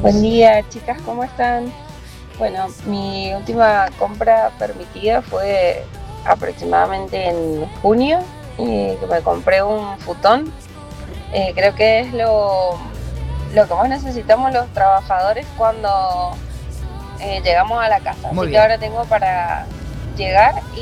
Buen día, chicas, ¿cómo están? Bueno, mi última compra permitida fue aproximadamente en junio, que me compré un futón. Creo que es lo que más necesitamos los trabajadores cuando llegamos a la casa. Muy Así que bien. ahora tengo para llegar